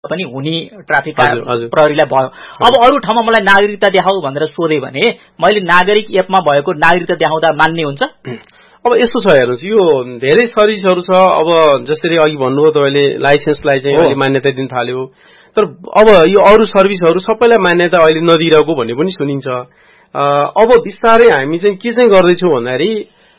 पनि हुने ट्राफिक प्रहरीलाई भयो। अब अरू ठाउँमा मलाई नागरिकता देखाऊ भनेर सोधे भने मैले नागरिक एपमा भएको नागरिकता देखाउँदा मान्ने हुन्छ? अब यस्तो छ हेर्नुहोस्, यो धेरै सर्भिसहरू छ। अब जसरी अघि भन्नुभयो तपाईँले लाइसेन्सलाई चाहिँ अहिले मान्यता दिन थाल्यो, तर अब यो अरू सर्भिसहरू सबैलाई मान्यता अहिले नदिरहेको भन्ने पनि सुनिन्छ। अब बिस्तारै हामी चाहिँ के चाहिँ गर्दैछौँ भन्दाखेरि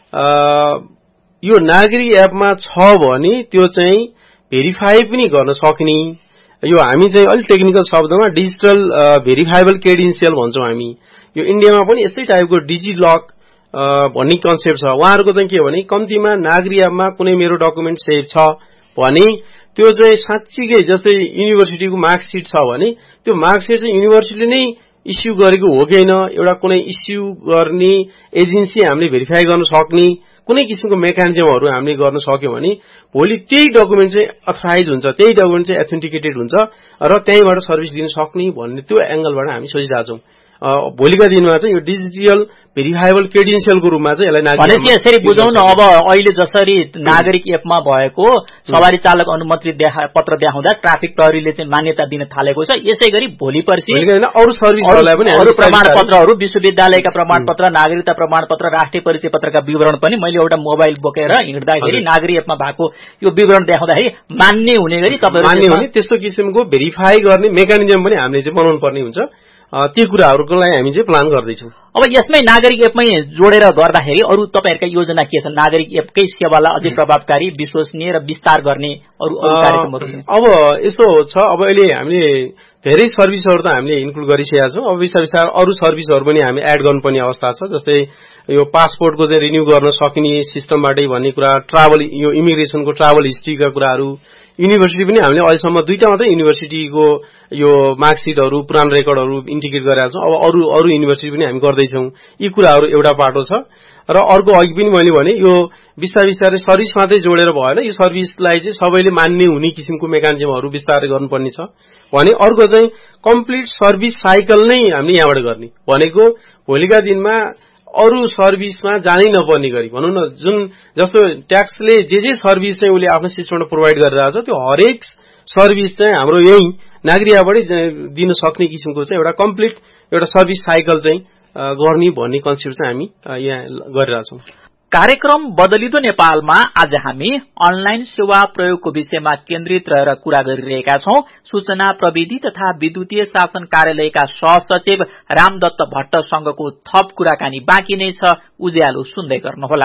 यो नागरिक एपमा छ भने त्यो चाहिँ भेरिफाई पनि गर्न सक्ने, यो हामी चाहिँ अलिक टेक्निकल शब्दमा डिजिटल भेरिफाइबल क्रेडेन्सियल भन्छौँ हामी। यो इन्डियामा पनि यस्तै टाइपको डिजि लक भन्ने कन्सेप्ट छ। उहाँहरूको चाहिँ के हो भने कम्तीमा नागरिक एपमा कुनै मेरो डकुमेन्ट सेभ छ भने त्यो चाहिँ साँच्चीकै जस्तै युनिभर्सिटीको मार्कसिट छ भने त्यो मार्कसिट चाहिँ युनिभर्सिटीले नै इस्यु गरेको हो कि होइन, एउटा कुनै इस्यु गर्ने एजेन्सी हामीले भेरिफाई गर्न सक्ने कुनै किसिमको मेकानिजमहरू हामीले गर्न सक्यौँ भने भोलि त्यही डकुमेन्ट चाहिँ अथराइज हुन्छ, त्यही डकुमेन्ट चाहिँ एथेन्टिकेटेड हुन्छ र त्यहीँबाट सर्भिस दिन सक्ने भन्ने त्यो एंगलबाट हामी सोचिरहेका छौँ। भोलिका दिनमा चाहिँ यो डिजिटल भेरिफाइबल क्रेडेन्सियलको रूपमा चाहिँ यसलाई भनेपछि यसरी बुझौँ न। अब अहिले जसरी नागरिक एपमा भएको सवारी चालक अनुमति पत्र देखाउँदा ट्राफिक प्रहरीले चाहिँ मान्यता दिन थालेको छ, यसै गरी भोलि पर्सि अरू सर्भिसहरूलाई पनि अरू प्रमाणपत्रहरू, विश्वविद्यालयका प्रमाणपत्र, नागरिकता प्रमाणपत्र, राष्ट्रिय परिचय पत्रका विवरण पनि मैले एउटा मोबाइल बोकेर हिँड्दाखेरि नागरिक एपमा भएको यो विवरण देखाउँदाखेरि मान्ने हुने गरी तपाईहरु मान्ने हुने त्यस्तो किसिमको भेरिफाई गर्ने मेकानिजम पनि हामीले चाहिँ बनाउनु पर्ने हुन्छ। ती कुराहरुको लागि हामी चाहिँ प्लान गर्दैछौँ। अब यसमै नागरिक एपमै जोडेर गर्दाखेरि अरु तपाईहरुका योजना के छ? नागरिक एपकै सेवालाई अझै प्रभावकारी, विश्वसनीय र विस्तार गर्ने अरु कार्यक्रमहरु? अब यस्तो छ, अब अहिले हामीले धेरै सर्भिसहरु त हामीले इन्क्लुड गरिसकेका छौं। अब बिस्तारै अरु सर्भिसहरु पनि हामी एड गर्नुपर्ने अवस्था छ। जस्तै यो पासपोर्टको चाहिँ रिन्यू गर्न सकिने सिस्टमबाटै भन्ने कुरा, ट्राभल यो इमिग्रेसनको ट्राभल हिस्ट्रीका कुराहरु, युनिभर्सिटी पनि हामीले अहिलेसम्म दुईटा मात्रै युनिभर्सिटीको यो मार्कसिटहरु, पुरानो रेकर्डहरु इन्टिग्रेट गरेका छौं। अब अरु युनिभर्सिटी पनि हामी गर्दैछौं। यी कुराहरु एउटा पाटो छ र अर्को अघि पनि मैले भने यो बिस्तारै सर्भिस मात्रै जोडेर भएन, यो सर्भिसलाई चाहिँ सबैले मान्ने हुने किसिमको मेकानिजमहरु विस्तारै गर्नुपर्ने छ भने अर्को चाहिँ कम्प्लिट सर्भिस साइकल नै हामीले यहाँबाट गर्ने भनेको भोलिका दिनमा अरु सर्भिसमा जानै नपर्ने गरी भनौं न, जुन जस्तो ट्याक्सले जे सर्भिस चाहिँ उले आफ्नो सिस्टममा प्रोवाइड गरिरहेको छ त्यो हरेक सर्भिस चाहिँ हाम्रो यही नागरिकबाटै दिन सक्ने किसिमको चाहिँ एउटा कम्प्लिट एउटा सर्भिस साइकल चाहिँ गर्ने भन्ने कन्सेप्ट चाहिँ हामी यहाँ गरिरहेछौं। कार्यक्रम बदलिदो नेपालमा आज हामी अनलाइन सेवा प्रयोगको विषयमा केन्द्रित रहेर कुरा गरिरहेका छौं। सूचना प्रविधि तथा विद्युतीय शासन कार्यालयका सहसचिव रामदत्त भट्टसँगको थप कुराकानी बाँकी नै छ। उज्यालो सुन्दै गर्नुहोला।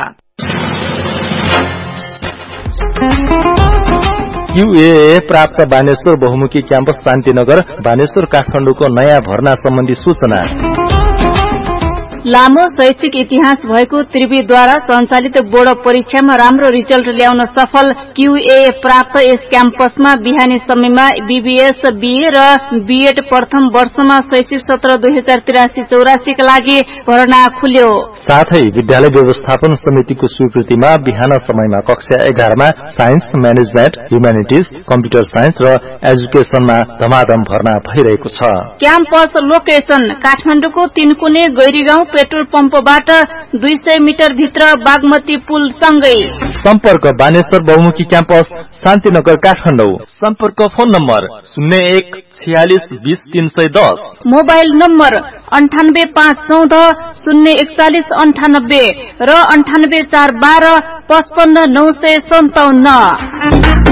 QAA प्राप्त बानेश्वर बहुमुखी क्याम्पस शान्तिनगर बानेश्वर काठमाडौँको नयाँ भर्ना सम्बन्धी सूचना। लामो शैक्षिक इतिहास भएको त्रिवीद्वारा सञ्चालित बोर्ड परीक्षामा राम्रो रिजल्ट ल्याउन सफल QAA प्राप्त यस क्याम्पसमा बिहानी समयमा BBS, BA र BEd प्रथम वर्षमा शैक्षिक सत्र 2083-84 का लागि भर्ना खुल्यो। साथै विद्यालय व्यवस्थापन समितिको स्वीकृतिमा बिहान समयमा कक्षा 11 मा science, management, humanities, computer science र एजुकेशनमा धमाधम भर्ना भइरहेको छ। क्याम्पस लोकेसन काठमाडौँको तीनकुने गैरीगाउँ पेट्रोल पम्पबाट 200 मिटर भित्र बागमती पुल सँगै। सम्पर्क बानेश्वर बहुमुखी क्याम्पस शान्तिनगर काठमाडौँ। सम्पर्क फोन नम्बर 01 46 20 310, मोबाइल नम्बर 98514 041 98 र 98412 55 957।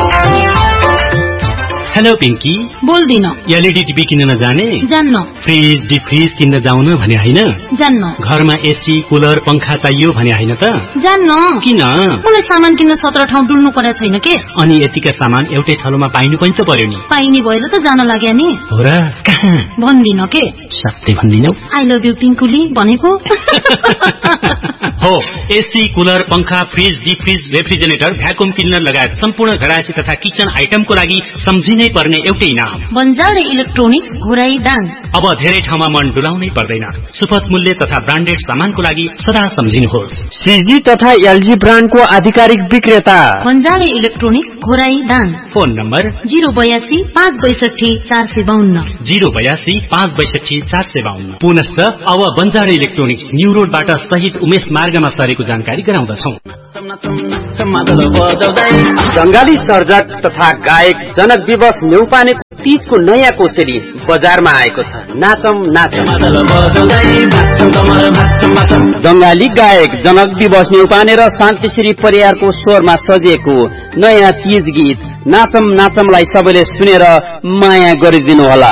हेलो पिंकी, बोल्दिन। एलईडी टिभी किन्न नजाने? जान्न। फ्रिज डिफ्रिज किन्न जाउन भने हैन? जान्न। घरमा एसी कुलर पंखा चाहियो भने हैन त? जान्न। किन? मलाई सामान किन्न 17 ठाउँ डुल्नु परेको छैन के? अनि यतिका सामान एउटै ठाउँमा पाइनु पनि त पर्यो नि। पाइने भएर त जान लाग्या नि। हो र? कहाँ? भन्दिन के? सत्य भन्दिनौ? आई लभ यु पिंकुली भनेको। हो, एसी कुलर पंखा फ्रिज डिफ्रिज रेफ्रिजरेटर भ्याकुम क्लिनर लगायत सम्पूर्ण घरायसी तथा किचन आइटमको लागि सम्झिनै पर्ने एउटै नाम बन्जारे इलेक्ट्रोनिक घोराई दाङ। अब धेरै ठाउँमा मन डुलाउनै पर्दैन। सुपथ मूल्य तथा ब्रान्डेड सामानको लागि सदा सम्झिनुहोस् CG तथा LG ब्रान्डको आधिकारिक विक्रेता बन्जारे electronic Ghorahi Dang. Phone number 082 562 452 082 562 452। पुनश्च अब बन्जारे इलेक्ट्रोनिक्स न्यू रोडबाट शहीद उमेश मार्गमा सरेको जानकारी गराउँदछौं। बंगाली सर्जक तथा गायक जनक दिवस न्यौपानेको तीजको नयाँ कोसेली बजारमा आएको छ। नाचम नाचम। बंगाली गायक जनक दिवस न्यौपाने र शान्तिश्री परियारको स्वरमा सजिएको नयाँ तीज गीत नाचम नाचमलाई सबैले सुनेर माया गरिदिनु होला।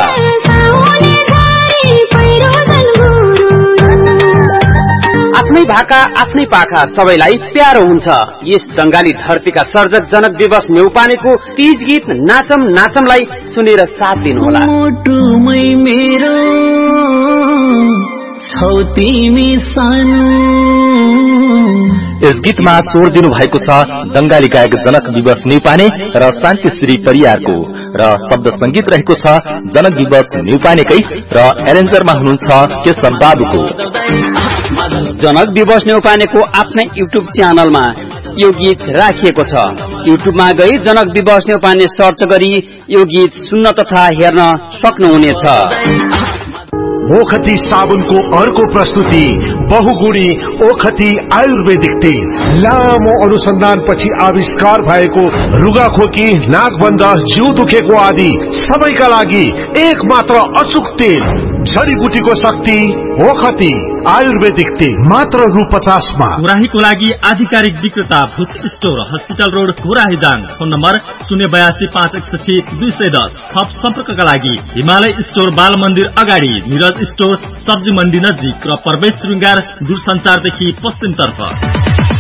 आफ्नै भाका आफ्नै पाखा सबैलाई प्यारो हुन्छ। यस बंगाली धरतीका सर्जक जनक दिवस न्यौपानेको तीज गीत नाचम नाचमलाई सुनेर साथ दिनुहोला। यस गीतमा स्वर दिनु भएको छ बंगाली गायक जनक दिवस न्यौपाने र शान्तिश्री परियारको र शब्द संगीत रहेको छ जनक दिवस न्यौपानेकै र एरेन्जरमा हुनुहुन्छ केशव बाबुको। जनक दिवस न्यौपानेको आफ्नै युट्युब च्यानलमा यो गीत राखिएको छ। युट्युबमा गई जनक दिवस न्यौपाने सर्च गरी यो गीत सुन्न तथा हेर्न सक्नुहुनेछ। ओखती साबुनको अर्को प्रस्तुति बहुगुणी ओखती आयुर्वेदिक तेल। लामो अनुसन्धानपछि आविष्कार भएको रुगाखोकी, नाकबन्ध, जिउ दुखेको आदि सबैका लागि एक मात्र अचूक तेल। जडीबुटीको शक्ति ओखती आयुर्वेदिक तेल मात्र ₹50 मा। गुराहीको लागि आधिकारिक विक्रेता भुस store, hospital road, गुराहीदाङ। Phone number 082616210। थप सम्पर्कका लागि हिमालय स्टोर, बाल मन्दिर अगाडि, मिरज स्टोर, सब्जी मण्डी नजिक र प्रवेश श्रृंगार दूरसञ्चारदेखि पश्चिम तर्फ।